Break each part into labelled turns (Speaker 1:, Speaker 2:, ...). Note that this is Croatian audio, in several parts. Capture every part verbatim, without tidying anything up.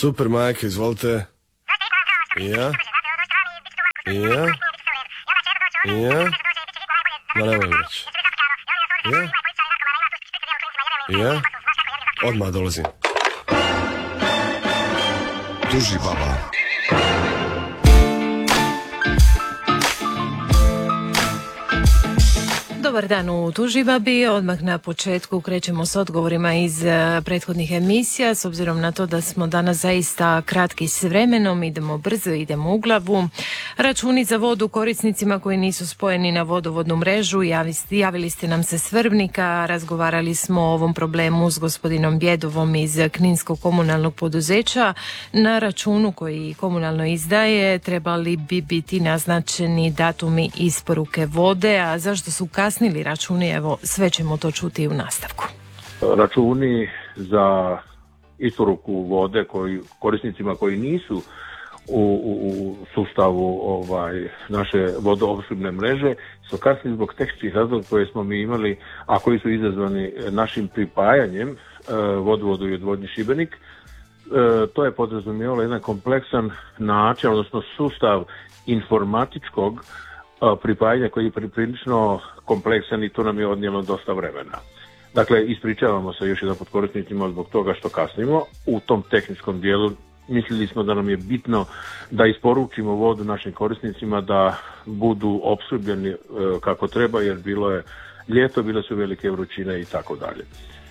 Speaker 1: Super, majke, izvolite. Ja? Ja? Ja? Ma nemoj reći. Ja? Ja? Odmah dolazim.
Speaker 2: Duži baba.
Speaker 3: Dobar dan u Tužibabi. Odmah na početku krećemo s odgovorima iz prethodnih emisija. S obzirom na to da smo danas zaista kratki s vremenom, idemo brzo, idemo u glavu. Računi za vodu korisnicima koji nisu spojeni na vodovodnu mrežu. Javili ste nam se s Vrbnika, razgovarali smo o ovom problemu s gospodinom Bjedovom iz Kninskog komunalnog poduzeća. Na računu koji komunalno izdaje trebali bi biti naznačeni datumi isporuke vode, a zašto su kasnili računi, evo sve ćemo to čuti u nastavku.
Speaker 4: Računi za isporuku vode koji, korisnicima koji nisu u, u, u sustavu ovaj, naše vodoopskrbne mreže su kasnili zbog tehničkih razloga koje smo mi imali, a koji su izazvani našim pripajanjem e, vodovodu i odvodnji Šibenik. E, to je podrazumijevalo jedan kompleksan način, odnosno sustav informatičkog pripajanja koji je prilično kompleksan i to nam je odnijelo dosta vremena. Dakle, ispričavamo se još jedan pod korisnicima zbog toga što kasnimo. U tom tehničkom dijelu mislili smo da nam je bitno da isporučimo vodu našim korisnicima, da budu opskrbljeni kako treba, jer bilo je ljeto, bile su velike vrućine i tako dalje.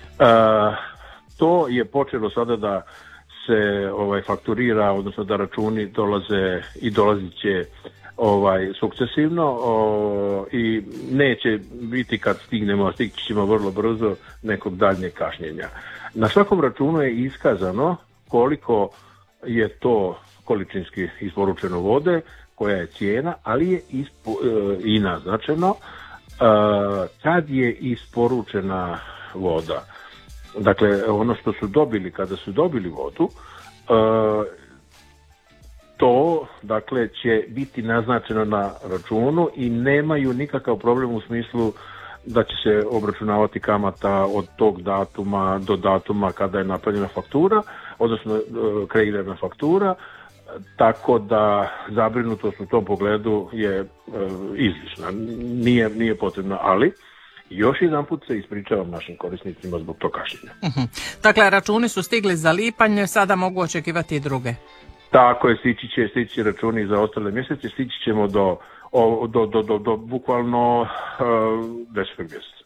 Speaker 4: To je počelo sada da se ovaj, fakturira, odnosno da računi dolaze i dolazit će ovaj sukcesivno o, i neće biti kad stignemo, stići ćemo vrlo brzo nekog daljnjeg kašnjenja. Na svakom računu je iskazano koliko je to količinski isporučeno vode, koja je cijena, ali je ispo, e, i naznačeno e, kad je isporučena voda. Dakle, ono što su dobili kada su dobili vodu, e, to, dakle, će biti naznačeno na računu i nemaju nikakav problem u smislu da će se obračunavati kamata od tog datuma do datuma kada je napravljena faktura, odnosno kreirana faktura, tako da zabrinutost u tom pogledu je izlišna. Nije, nije potrebna, ali još jedan put se ispričavam našim korisnicima zbog tog kašnjenja.
Speaker 5: Uh-huh. Dakle, računi su stigli za lipanj, sada mogu očekivati i druge.
Speaker 4: Tako je, stići će, stići će računi za ostale mjesece, stići ćemo do, do, do, do, do, do bukvalno uh, desetog mjeseca.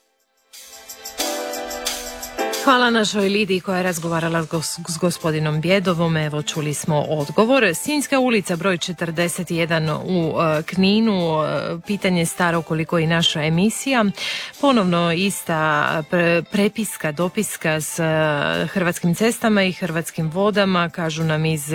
Speaker 3: Hvala našoj Lidiji koja je razgovarala s gospodinom Bjedovom. Evo, čuli smo odgovor. Sinjska ulica broj četrdeset jedan u Kninu. Pitanje staro koliko i naša emisija. Ponovno ista prepiska, dopiska s Hrvatskim cestama i Hrvatskim vodama. Kažu nam iz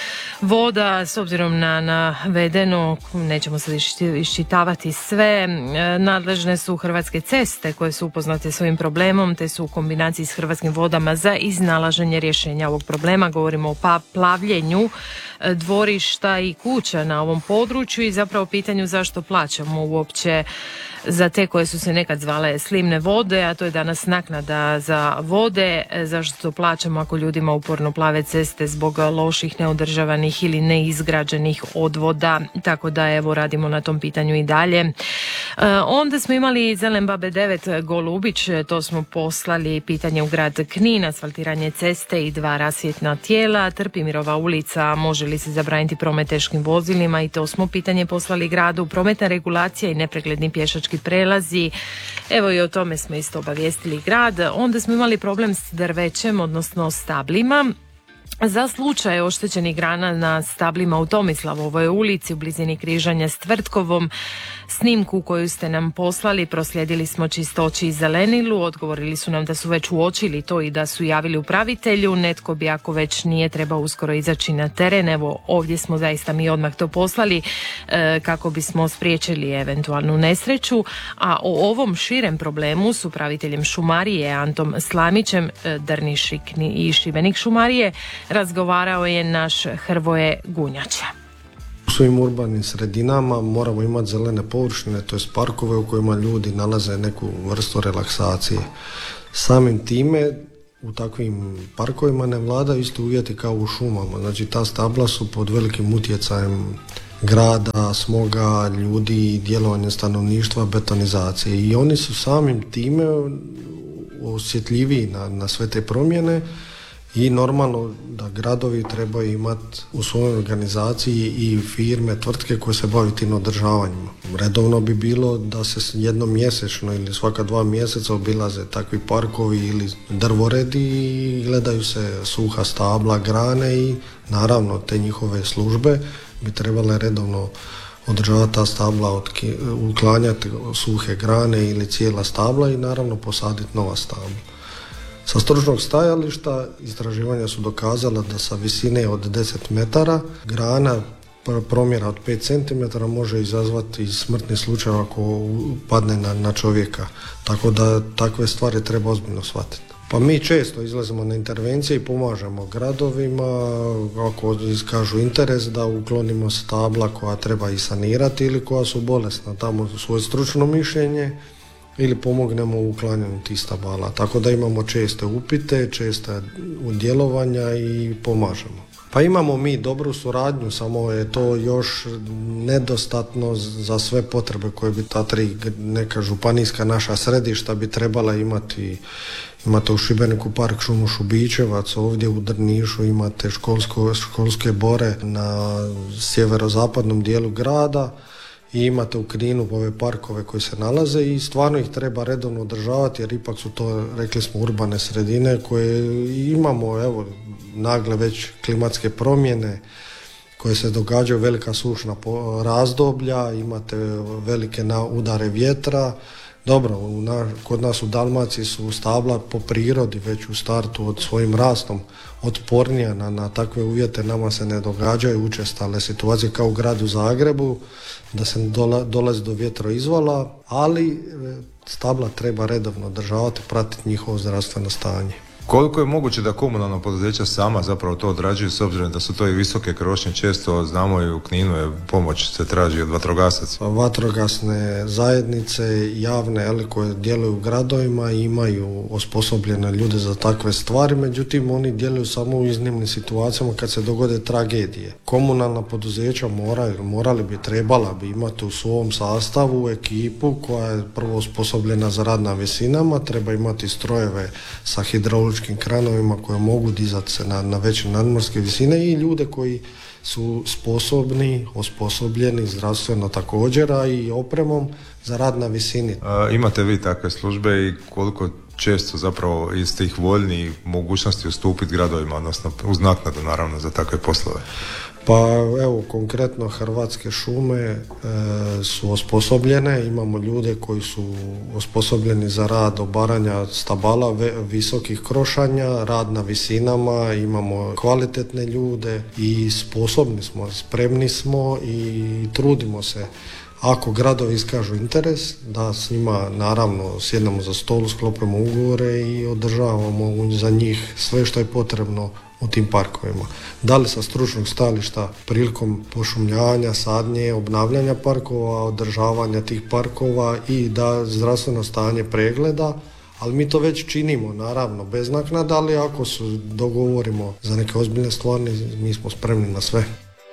Speaker 3: voda, s obzirom na navedeno, nećemo sad iščitavati sve, nadležne su Hrvatske ceste koje su upoznate s ovim problemom, te su u kombinaciji s Hrvatskim vodama za iznalaženje rješenja ovog problema. Govorimo o pa plavljenju dvorišta i kuća na ovom području i zapravo pitanju zašto plaćamo uopće za te koje su se nekad zvale slivne vode, a to je danas naknada za vode. Zašto to plaćamo ako ljudima uporno plave ceste zbog loših, neodržavanih ili neizgrađenih odvoda, tako da evo radimo na tom pitanju i dalje. E, onda smo imali Zelen babe devet Golubić, to smo poslali pitanje u grad Knin, asfaltiranje ceste i dva rasvjetna tijela. Trpimirova ulica, može li se zabraniti promet teškim vozilima, i to smo pitanje poslali gradu. Prometna regulacija i nepregledni pješački prelazi, evo i o tome smo isto obavijestili grad. Onda smo imali problem s drvećem, odnosno stablima. Za slučaj oštećenih grana na stablima u Tomislavovoj ulici u blizini križanja s Tvrtkovom, snimku koju ste nam poslali proslijedili smo Čistoći i Zelenilu, odgovorili su nam da su već uočili to i da su javili upravitelju. Netko bi, ako već nije, trebao uskoro izaći na teren. Evo, ovdje smo zaista mi odmah to poslali e, kako bismo spriječili eventualnu nesreću. A o ovom širem problemu s upraviteljem šumarije Antom Slamićem, e, Drniš i Šibenik šumarije, razgovarao je naš Hrvoje Gunjača.
Speaker 6: U svojim urbanim sredinama moramo imati zelene površine, to je parkove u kojima ljudi nalaze neku vrstu relaksacije. Samim time u takvim parkovima ne vladaju isti uvjeti kao u šumama. Znači ta stabla su pod velikim utjecajem grada, smoga, ljudi, djelovanja stanovništva, betonizacije i oni su samim time osjetljiviji na, na sve te promjene i normalno da gradovi trebaju imati u svojoj organizaciji i firme, tvrtke koje se bave tim održavanjima. Redovno bi bilo da se jednom mjesečno ili svaka dva mjeseca obilaze takvi parkovi ili drvoredi i gledaju se suha stabla, grane i naravno te njihove službe bi trebale redovno održavati ta stabla, uklanjati suhe grane ili cijela stabla i naravno posaditi nova stabla. Sa stručnog stajališta istraživanja su dokazala da sa visine od deset metara grana promjera od pet centimetara može izazvati smrtni slučaj ako padne na, na čovjeka. Tako da takve stvari treba ozbiljno shvatiti. Pa mi često izlazimo na intervencije i pomažemo gradovima ako iskažu interes da uklonimo stabla koja treba i sanirati ili koja su bolesna. Tamo svoje stručno mišljenje ili pomognemo u uklanjanju tih stabala. Tako da imamo česte upite, česte djelovanja i pomažemo. Pa imamo mi dobru suradnju, samo je to još nedostatno za sve potrebe koje bi ta tri neka županijska naša središta bi trebala imati. Imate u Šibeniku park šumu Šubićevac, ovdje u Drnišu imate školsko, školske bore na sjeverozapadnom dijelu grada i imate u Kninu ove parkove koji se nalaze i stvarno ih treba redovno održavati jer ipak su to, rekli smo, urbane sredine koje imamo, evo, nagle već klimatske promjene koje se događaju, velika sušna razdoblja, imate velike udare vjetra. Dobro, u na, kod nas u Dalmaciji su stabla po prirodi već u startu od svojim rastom otpornija na, na takve uvjete. Nama se ne događaju učestale situacije kao u gradu Zagrebu da se dola, dolazi do vjetroizvala, ali stabla treba redovno održavati, pratiti njihovo zdravstveno stanje.
Speaker 7: Koliko je moguće da komunalna poduzeća sama zapravo to odrađuju, s obzirom da su to i visoke krošnje, često znamo i u Kninu je pomoć se traži od vatrogasaca?
Speaker 6: Vatrogasne zajednice javne, ali koje djeluju u gradovima, imaju osposobljene ljude za takve stvari, međutim oni djeluju samo u iznimnim situacijama kad se dogode tragedije. Komunalna poduzeća moraju, morali bi, trebala bi imati u svom sastavu ekipu koja je prvo osposobljena za rad na visinama, treba imati strojeve sa hidrauličkim kranovima koje mogu dizati se na, na veće nadmorske visine i ljude koji su sposobni, osposobljeni zdravstveno također, a i opremom za rad na visini.
Speaker 7: A, imate vi takve službe i koliko često zapravo iz tih voljnih mogućnosti ustupiti gradovima, odnosno uz naknadu naravno za takve poslove?
Speaker 6: Pa evo, konkretno Hrvatske šume e, su osposobljene, imamo ljude koji su osposobljeni za rad obaranja stabala ve, visokih krošanja, rad na visinama, imamo kvalitetne ljude i sposobni smo, spremni smo i trudimo se. Ako gradovi iskažu interes, da s njima naravno sjednemo za stol, sklopimo ugovore i održavamo za njih sve što je potrebno u tim parkovima. Da li sa stručnog stajališta prilikom pošumljavanja, sadnje, obnavljanja parkova, održavanja tih parkova i da zdravstveno stanje pregleda, ali mi to već činimo, naravno, bez naknada, ali ako se dogovorimo za neke ozbiljne stvari, mi smo spremni na sve.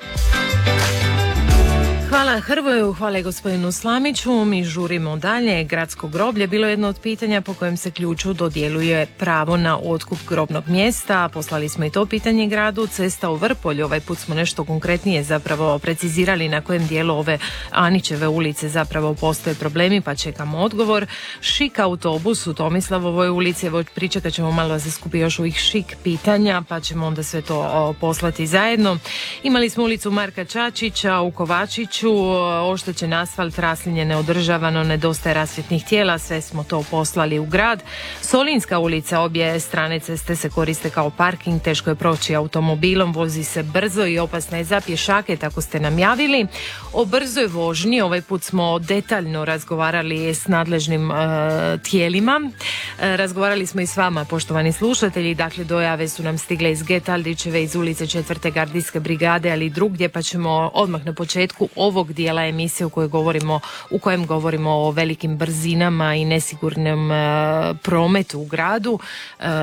Speaker 3: Hvala Hrvoju, hvala gospodinu Slamiću. Mi žurimo dalje. Gradsko groblje bilo je jedno od pitanja po kojem se ključu dodjeljuje pravo na otkup grobnog mjesta. Poslali smo i to pitanje gradu. Cesta u Vrpolju, ovaj put smo nešto konkretnije zapravo precizirali na kojem dijelu ove Anićeve ulice zapravo postoje problemi, pa čekamo odgovor. Šik autobus u Tomislavovoj ulici, evo pričekat ćemo malo da se skupi još ovih šik pitanja, pa ćemo onda sve to o, poslati zajedno. Imali smo ulicu Marka Čačića u Kovačiću, oštećen asfalt, raslinje neodržavano, nedostaje rasvjetnih tijela, sve smo to poslali u grad. Solinska ulica, obje strane ceste se koriste kao parking, teško je proći automobilom, vozi se brzo i opasna je za pješake, tako ste nam javili. O brzoj vožnji ovaj put smo detaljno razgovarali s nadležnim e, tijelima. E, razgovarali smo i s vama, poštovani slušatelji, dakle dojave su nam stigle iz Getaldićeve, iz ulice četvrte gardijske brigade, ali i drugdje, pa ćemo odmah na početku ovog dijela emisije u kojoj govorimo, u kojem govorimo o velikim brzinama i nesigurnom e, prometu u gradu e, e,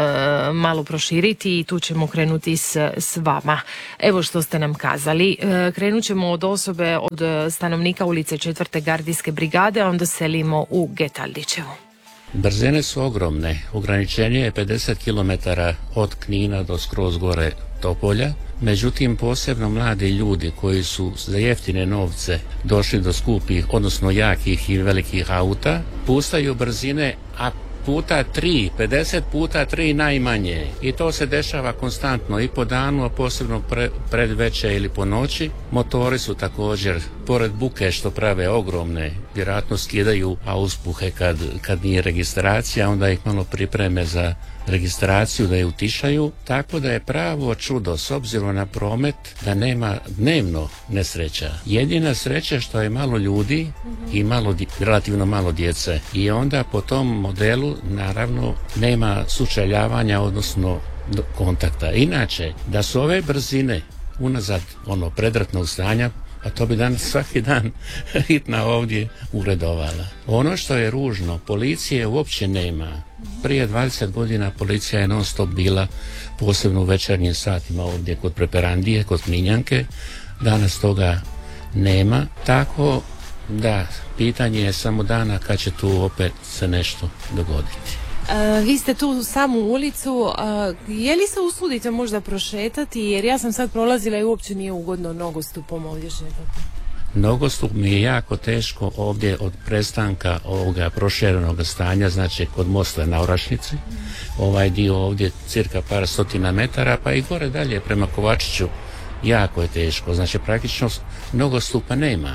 Speaker 3: malo proširiti i tu ćemo krenuti s, s vama. Evo što ste nam kazali. E, krenut ćemo od osobe, od stanovnika ulice četvrte gardijske brigade, onda selimo u Getaldićevu.
Speaker 8: Brzine su ogromne. Ograničenje je pedeset kilometara od Knina do skroz gore Topolja. Međutim, posebno mladi ljudi koji su za jeftine novce došli do skupih, odnosno jakih i velikih auta, puštaju brzine, a puta tri, pedeset puta tri najmanje. I to se dešava konstantno i po danu, a posebno pre, pred veče ili po noći. Motori su također, pored buke što prave ogromne, vjerojatno skidaju auspuhe kad, kad nije registracija, onda ih malo pripreme za registraciju da je utišaju, tako da je pravo čudo s obzirom na promet da nema dnevno nesreća. Jedina sreća što je malo ljudi i malo, relativno malo djece i onda po tom modelu naravno nema sučeljavanja, odnosno kontakta. Inače, da su ove brzine unazad ono predratnog stanja, a to bi danas svaki dan hitna ovdje uredovala. Ono što je ružno, policije uopće nema. Prije dvadeset godina policija je non stop bila, posebno u večernjim satima ovdje kod Preperandije, kod Kninjanke. Danas toga nema, tako da pitanje je samo dana kad će tu opet se nešto dogoditi.
Speaker 3: Uh, vi ste tu samu ulicu, uh, je li se usudite možda prošetati, jer ja sam sad prolazila i uopće nije ugodno nogostupom ovdje šetati.
Speaker 8: Nogostup mi je jako teško ovdje od prestanka ovoga proširenog stanja, znači kod mosta na Orašnici, ovaj dio ovdje cirka par stotina metara, pa i gore dalje prema Kovačiću jako je teško, znači praktično nogostupa nema.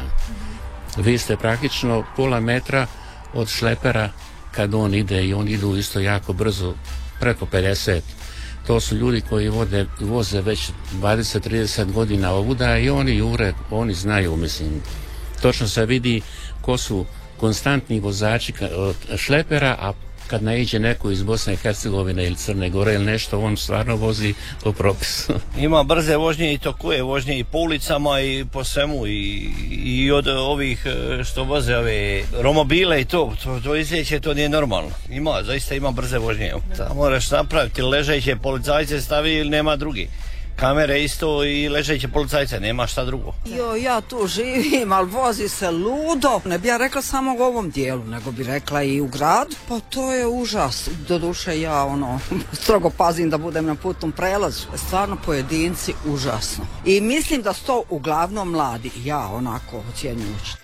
Speaker 8: Vi ste praktično pola metra od šlepera kad on ide i on idu isto jako brzo, preko pedeset. To su ljudi koji vode, voze već dvadeset trideset godina ovuda i oni jure, oni znaju, mislim. Točno se vidi ko su konstantni vozači od šlepera, a kad naiđe neko iz Bosne i Hercegovine ili Crne Gore ili nešto, on stvarno vozi po propisu.
Speaker 9: Ima brze vožnje i tokuje vožnje i po ulicama i po svemu i, i od ovih što voze ove romobile i to, to, to izvjeće, to nije normalno. Ima, zaista ima brze vožnje. Da, moraš napraviti ležeće policajce stavi ili nema drugi. Kamere isto i ležeće policajce, nema šta drugo.
Speaker 10: Jo, ja tu živim, ali vozi se ludo. Ne bi ja rekla samo u ovom dijelu, nego bi rekla i u gradu. Pa to je užas. Doduše ja ono, strogo pazim da budem na putnom prelazu. Stvarno pojedinci užasno. I mislim da su to uglavnom mladi. Ja onako ocjenjujući.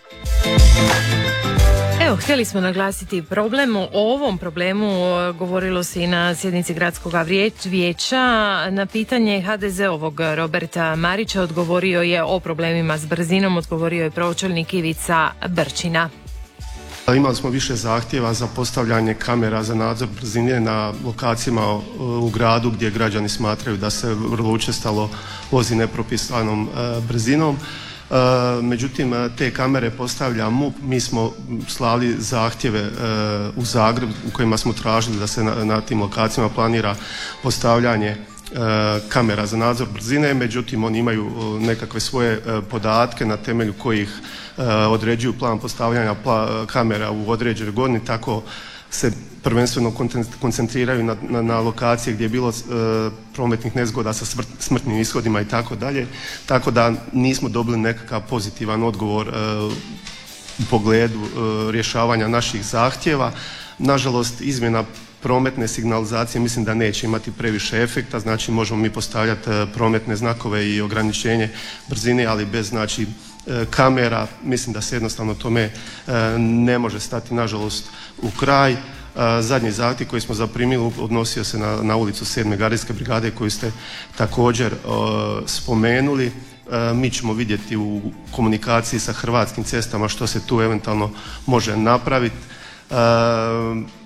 Speaker 3: Evo, htjeli smo naglasiti problem. O ovom problemu govorilo se i na sjednici gradskog vijeća. Na pitanje ha de ze-ovog Roberta Marića odgovorio je o problemima s brzinom, odgovorio je pročelnik Ivica Brčina.
Speaker 6: Imali smo više zahtjeva za postavljanje kamera za nadzor brzine na lokacijama u gradu gdje građani smatraju da se vrlo učestalo vozi nepropisanom brzinom. Uh, međutim, te kamere postavlja M U P. Mi smo slali zahtjeve uh, u Zagreb u kojima smo tražili da se na, na tim lokacijama planira postavljanje uh, kamera za nadzor brzine, međutim oni imaju uh, nekakve svoje uh, podatke na temelju kojih uh, određuju plan postavljanja pla, kamera u određenoj godini, tako se prvenstveno koncentriraju na, na, na lokacije gdje je bilo e, prometnih nezgoda sa smrt, smrtnim ishodima i tako dalje, tako da nismo dobili nekakav pozitivan odgovor e, u pogledu e, rješavanja naših zahtjeva. Nažalost, izmjena prometne signalizacije mislim da neće imati previše efekta, znači možemo mi postavljati e, prometne znakove i ograničenje brzine, ali bez znači kamera, mislim da se jednostavno tome e, ne može stati nažalost u kraj. E, zadnji zahtjev koji smo zaprimili odnosio se na, na ulicu sedme gardijske brigade koju ste također e, spomenuli. E, mi ćemo vidjeti u komunikaciji sa Hrvatskim cestama što se tu eventualno može napraviti. E,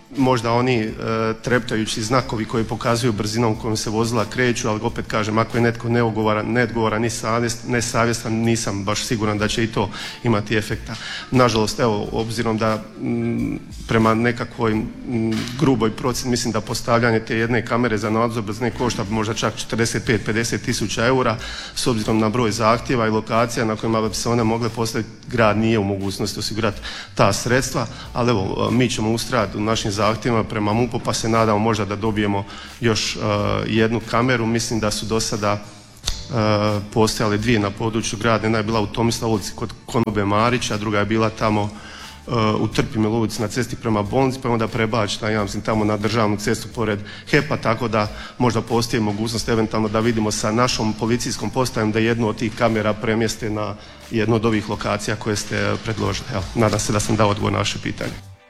Speaker 11: možda oni e, treptajući znakovi koji pokazuju brzinom kojom se vozila kreću, ali opet kažem, ako je netko neodgovoran, neodgovoran i savjest, nesavjestan, nisam baš siguran da će i to imati efekta. Nažalost, evo, obzirom da m, prema nekakvoj m, gruboj procjeni, mislim da postavljanje te jedne kamere za nadzor brzine košta možda čak četrdeset pet do pedeset tisuća eura, s obzirom na broj zahtjeva i lokacija na kojima bi se one mogle postaviti, grad nije u mogućnosti osigurati ta sredstva, ali evo, mi ćemo ustrajati u našim zahtjevima prema MUP-u, pa se nadamo možda da dobijemo još uh, jednu kameru. Mislim da su do sada uh, postojale dvije na području grada. Jedna je bila u Tomislav ulici kod Konobe Marića, a druga je bila tamo uh, u Trpimil ulici na cesti prema bolnici, pa onda prebačena, ja mislim, tamo na državnu cestu pored H E P-a, tako da možda postoji mogućnost eventualno da vidimo sa našom policijskom postajom da jednu od tih kamera premjeste na jednu od ovih lokacija koje ste predložili. Evo, nadam se da sam dao odgovor na vaše pitanje.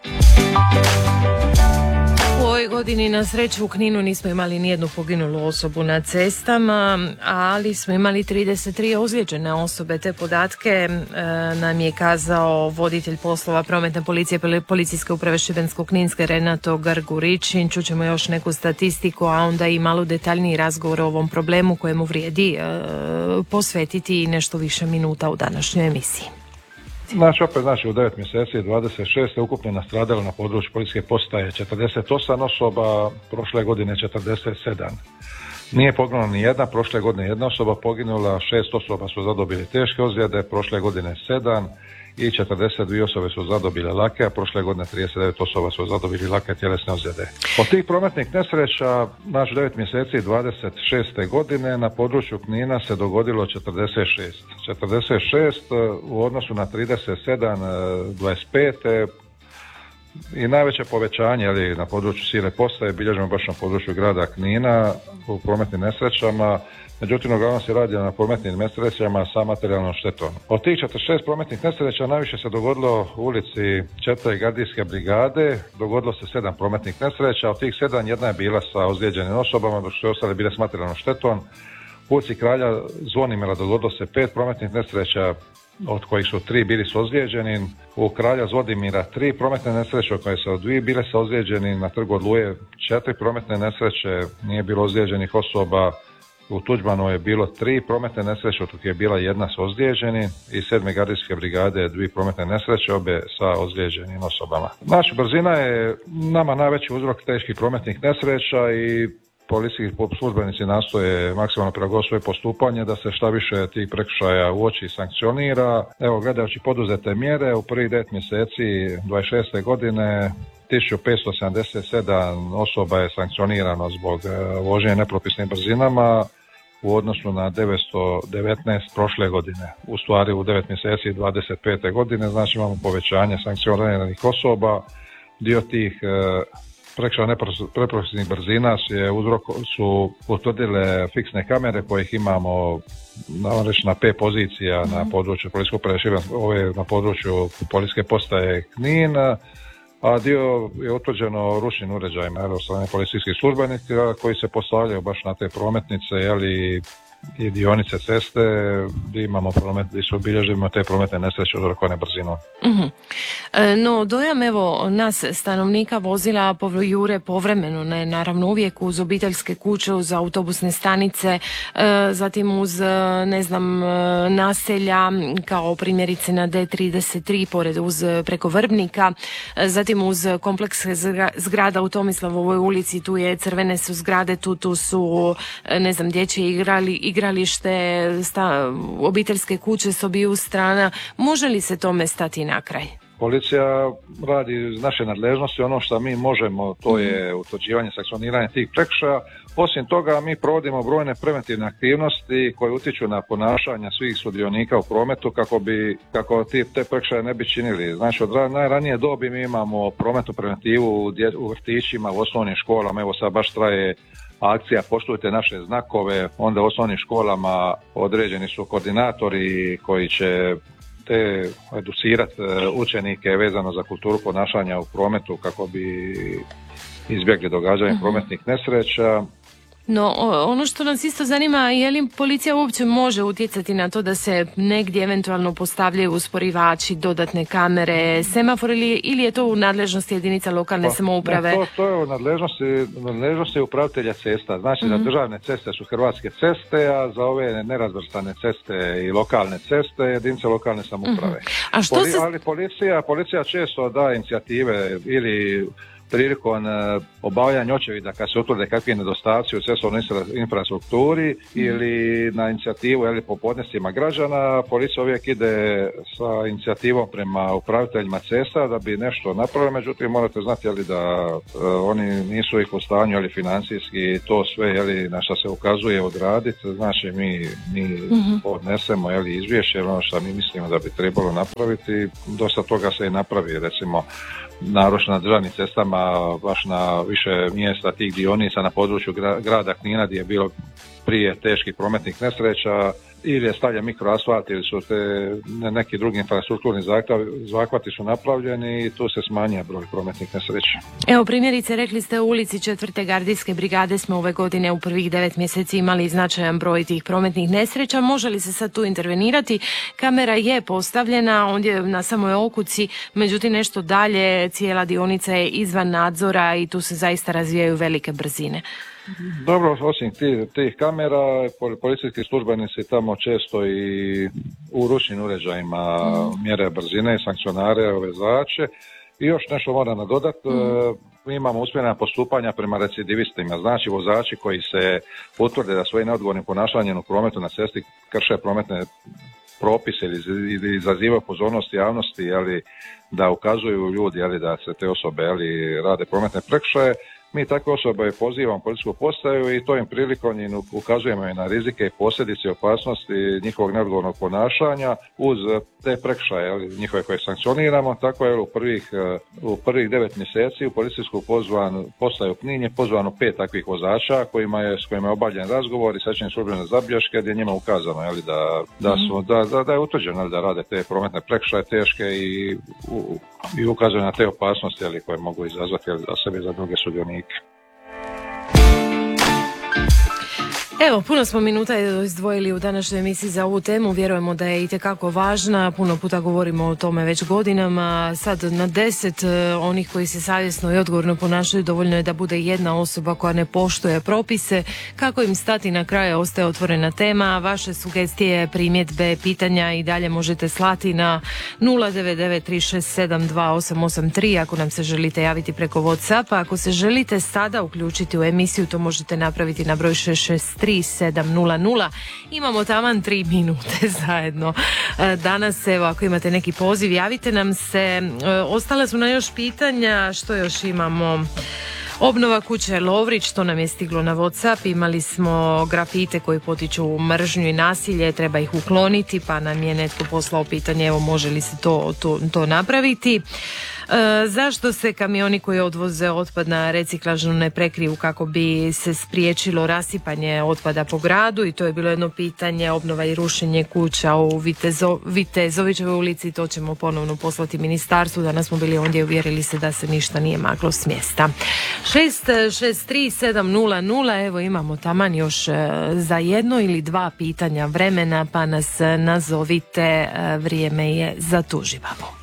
Speaker 3: U ovoj godini na sreću u Kninu nismo imali nijednu poginulu osobu na cestama, ali smo imali trideset tri ozlijeđene osobe. Te podatke e, nam je kazao voditelj poslova prometne policije Policijske uprave Šibensko-kninske Renato Gargurićin. Čućemo još neku statistiku, a onda i malo detaljniji razgovor o ovom problemu kojemu vrijedi e, posvetiti nešto više minuta u današnjoj emisiji.
Speaker 12: Znači, opet znači u devet mjeseci dvadeset šest ukupno nastradalo na području policijske postaje četrdeset osam osoba, prošle godine četrdeset sedam. Nije poginulo ni jedna, prošle godine jedna osoba poginula, šest osoba su zadobili teške ozljede, prošle godine sedam i četrdeset dvije osobe su zadobile lake, a prošle godine trideset devet osoba su zadobili lake tjelesne ozljede. Od tih prometnih nesreća, znači devet mjeseci dvadeset šeste godine na području Knina se dogodilo četrdeset šest. četrdeset šest u odnosu na trideset sedam dvadeset pet i najveće povećanje ali na području Sile postaje bilježimo baš na području grada Knina u prometnim nesrećama. Međutim, uglavnom se radi na prometnim nesrećama sa materijalnom štetom. Od tih četrdeset šest prometnih nesreća najviše se dogodilo u ulici četiri gardijske brigade, dogodilo se sedam prometnih nesreća, od tih sedam jedna je bila sa ozlijeđenim osobama, dok su ostale bile s materijalnom štetom. U ulici Kralja Zvonimira dogodilo se pet prometnih nesreća, od kojih su tri bili s ozlijeđenim. U Kralja Zvonimira tri prometne nesreće, od koje su dvije bile sa ozlijeđenim. Na Trgu Odluje četiri prometne nesreće, nije bilo ozlijeđenih osoba. U Tuđmanu je bilo tri prometne nesreće, od kojih je bila jedna s ozlijeđenim, i sedme gardijske brigade dvije prometne nesreće, obe sa ozlijeđenim osobama. Znači, brzina je nama najveći uzrok teških prometnih nesreća i policijski službenici nastoje maksimalno prilagoditi svoje postupanje da se šta više tih prekršaja uoči i sankcionira. Evo, gledajući poduzete mjere, u prvih devet mjeseci dvadeset šeste godine tisuću petsto sedamdeset sedam osoba je sankcionirano zbog vožnje nepropisnim brzinama u odnosu na devetsto devetnaest prošle godine. U stvari u devet mjeseci dvadeset pete godine, znači imamo povećanje sankcioniranih osoba. Dio tih prekršaja nepropisnih brzina je uzrok, su utvrdile fiksne kamere kojih imamo na, reći, na pet pozicija na području policijske uprave Šibenske, ove na području policijske postaje Knin, a dio je utvrđeno ručnim uređajima od strane policijskih službenika koji se postavljaju baš na te prometnice, jeli, i dionice ceste gdje imamo promet, gdje su obilježimo te prometne nesreće uzrokovane brzinom.
Speaker 3: Uh-huh. E, no, dojam evo nas stanovnika vozila jure povremeno, ne naravno uvijek uz obiteljske kuće, uz autobusne stanice, e, zatim uz ne znam naselja kao primjerice na D trideset tri pored uz preko Vrbnika, e, zatim uz kompleks zgrada u Tomislavovoj ulici, tu je crvene su zgrade, tu, tu su ne znam dječje igrali igralište, sta, obiteljske kuće s obiju strana. Može li se tome stati na kraj?
Speaker 12: Policija radi iz naše nadležnosti, ono što mi možemo to je utvrđivanje, sankcioniranje tih prekršaja. Osim toga mi provodimo brojne preventivne aktivnosti koje utječu na ponašanja svih sudionika u prometu kako bi kako ti, te prekršaje ne bi činili. Znači od najranije dobi mi imamo prometnu preventivu u, dje, u vrtićima, u osnovnim školama, evo sad baš traje akcija poštujte naše znakove, onda u osnovnim školama određeni su koordinatori koji će te educirati učenike vezano za kulturu ponašanja u prometu kako bi izbjegli događanje uh-huh. prometnih nesreća.
Speaker 3: No, ono što nas isto zanima, je li policija uopće može utjecati na to da se negdje eventualno postavljaju usporivači, dodatne kamere, semafor ili, ili je to u nadležnosti jedinica lokalne
Speaker 12: Pa,
Speaker 3: samouprave?
Speaker 12: Ne, to, to je u nadležnosti, nadležnosti upravitelja cesta. Znači mm-hmm. da državne ceste su Hrvatske ceste, a za ove nerazvrstane ceste i lokalne ceste jedinice lokalne samouprave.
Speaker 3: Mm-hmm. A što
Speaker 12: Poli,
Speaker 3: se...
Speaker 12: Ali policija, policija često da inicijative ili prilikom obavljanja očevida kad se utvrde kakvi nedostaci u cestovnoj infrastrukturi mm. ili na inicijativu ili po podnescima građana, policija uvijek ide sa inicijativom prema upraviteljima cesta da bi nešto napravili, međutim morate znati jeli, da uh, oni nisu ih u stanju ali financijski to sve jeli, na što se ukazuje odraditi, znači mi, mi mm-hmm. podnesemo jeli, izvješće, ono što mi mislimo da bi trebalo napraviti, dosta toga se i napravi, recimo naročno na državnim cestama, baš na više mjesta tih dionica na području gra, grada Knina gdje je bilo prije teških prometnih nesreća, ili je stavljen mikroasfalt ili su te neki drugi infrastrukturni zahvati su napravljeni i tu se smanjuje broj prometnih nesreća.
Speaker 3: Evo primjerice, rekli ste u ulici četvrte gardijske brigade smo ove godine u prvih devet mjeseci imali značajan broj tih prometnih nesreća. Može li se sad tu intervenirati? Kamera je postavljena ondje na samoj okuci, međutim nešto dalje cijela dionica je izvan nadzora i tu se zaista razvijaju velike brzine.
Speaker 12: Dobro, osim tih, tih kamera, policijski službenici tamo često i u ručnim uređajima mm. mjere brzine, sankcionare, vozače. I još nešto moram nadodati, mm. mi imamo usmjerena postupanja prema recidivistima, znači vozači koji se utvrde da svojim neodgovornim ponašanjem u prometu na cesti krše prometne propise ili izazivaju pozornost javnosti, ali da ukazuju ljudi ali da se te osobe ali rade prometne prekršaje. Mi takve osobe pozivamo policijsku postaju i to im prilikom im ukazujemo i na rizike i posljedice opasnosti njihovog neodgovornog ponašanja uz te prekršaje njihove koje sankcioniramo. Tako je u prvih, u prvih devet mjeseci u policijsku pozvan, postaju Knin je pozvano pet takvih vozača kojima je, s kojima je obavljen razgovor i sačinjene službene zabilješke gdje je njima ukazano jeli, da, da, su, da, da, da je utvrđeno jeli, da rade te prometne prekršaje teške i, u, i ukazuje na te opasnosti jeli, koje mogu izazvati jeli, za sebe i za druge sudionike.
Speaker 3: Evo, puno smo minuta izdvojili u današnjoj emisiji za ovu temu, vjerujemo da je itekako važna, puno puta govorimo o tome već godinama, sad na deset onih koji se savjesno i odgovorno ponašaju dovoljno je da bude jedna osoba koja ne poštuje propise. Kako im stati na kraj ostaje otvorena tema, vaše sugestije, primjedbe, pitanja i dalje možete slati na nula devet devet tri šest sedam dva osam osam tri ako nam se želite javiti preko WhatsAppa. Ako se želite sada uključiti u emisiju, to možete napraviti na broj šest šest tri sedam nula nula. Imamo taman tri minute zajedno. Danas, evo, ako imate neki poziv, javite nam se. Ostala su na još pitanja, što još imamo? Obnova kuće Lovrić, to nam je stiglo na WhatsApp, imali smo grafite koji potiču mržnju i nasilje, treba ih ukloniti, pa nam je netko poslao pitanje, evo može li se to, to, to napraviti. E, zašto se kamioni koji odvoze otpad na reciklažnu ne prekriju kako bi se spriječilo rasipanje otpada po gradu, i to je bilo jedno pitanje. Obnova i rušenje kuća u Vitezo, Vitezovićevoj ulici, to ćemo ponovno poslati ministarstvu. Danas smo bili ondje i uvjerili se da se ništa nije maklo s mjesta. šest šest tri sedam nula nula, evo imamo taman još za jedno ili dva pitanja vremena, pa nas nazovite, vrijeme je za Tužibabo.